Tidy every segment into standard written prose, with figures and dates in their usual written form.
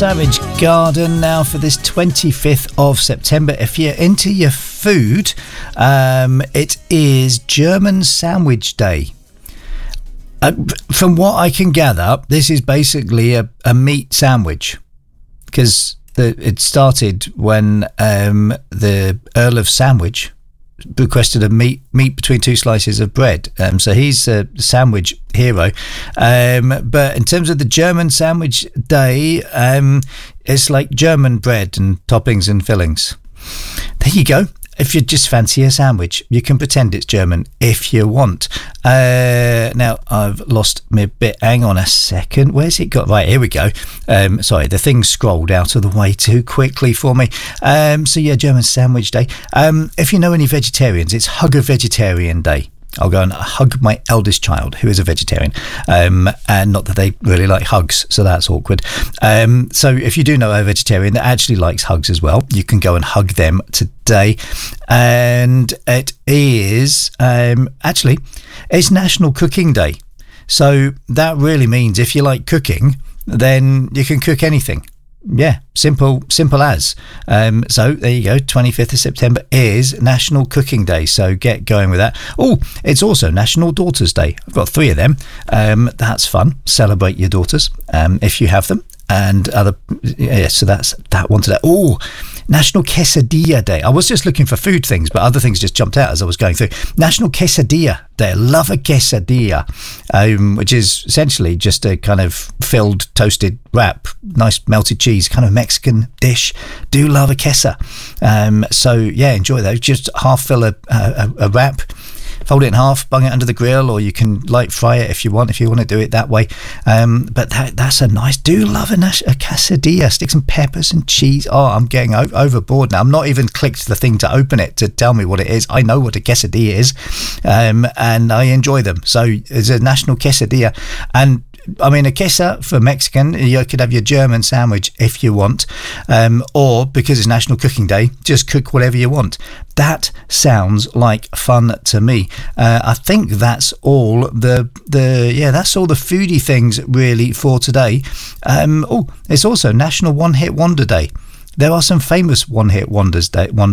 Savage Garden now for this 25th of September. If you're into your food, it is German Sandwich Day. From what I can gather, this is basically a meat sandwich, because it started when the Earl of Sandwich requested a meat between two slices of bread. So he's a sandwich hero. But in terms of the German Sandwich Day, it's like German bread and toppings and fillings. There you go. If you just fancy a sandwich, you can pretend it's German if you want. Now, I've lost my bit. Hang on a second. Where's it got? Right, here we go. Sorry, the thing scrolled out of the way too quickly for me. So, yeah, German Sandwich Day. If you know any vegetarians, it's Hug a Vegetarian Day. I'll go and hug my eldest child, who is a vegetarian, and not that they really like hugs, so that's awkward. So if you do know a vegetarian that actually likes hugs as well, you can go and hug them today. And it is, actually, it's National Cooking Day. So that really means if you like cooking, then you can cook anything. Yeah, simple as. So there you go. 25th of September is National Cooking Day. So get going with that. Oh, it's also National Daughters Day. I've got 3 of them. That's fun. Celebrate your daughters if you have them. And other, yeah. So that's that one today. Oh, National Quesadilla Day. I was just looking for food things, but other things just jumped out as I was going through. National Quesadilla Day. I love a quesadilla, which is essentially just a kind of filled toasted wrap, nice melted cheese, kind of Mexican dish. Do love a quesa. So yeah, enjoy those. Just half fill a wrap, fold it in half, bung it under the grill, or you can light fry it if you want to do it that way. But that's a nice, do love a quesadilla. Stick some peppers and cheese. Oh, I'm getting overboard now. I'm not even clicked the thing to open it to tell me what it is. I know what a quesadilla is, and I enjoy them. So it's a National Quesadilla. And I mean, a quesa for Mexican, you could have your German sandwich if you want, or because it's National Cooking Day, just cook whatever you want. That sounds like fun to me. I think that's all that's all the foodie things really for today. Oh, it's also National One Hit Wonder Day. There are some famous one-hit wonders.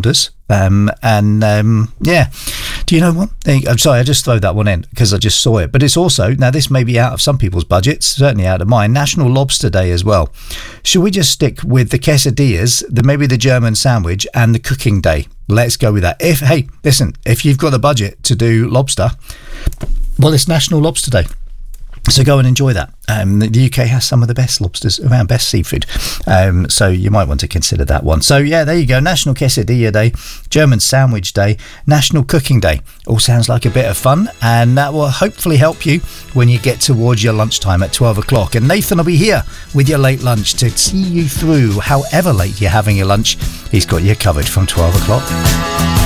Yeah. Do you know what? I'm sorry, I just throw that one in because I just saw it. But it's also, now this may be out of some people's budgets, certainly out of mine, National Lobster Day as well. Should we just stick with the quesadillas, maybe the German sandwich, and the cooking day? Let's go with that. If you've got the budget to do lobster, well, it's National Lobster Day. So go and enjoy that. The UK has some of the best lobsters around, best seafood. So you might want to consider that one. So yeah, there you go. National Quesadilla Day, German Sandwich Day, National Cooking Day. All sounds like a bit of fun, and that will hopefully help you when you get towards your lunchtime at 12 o'clock. And Nathan will be here with your late lunch to see you through however late you're having your lunch. He's got you covered from 12 o'clock.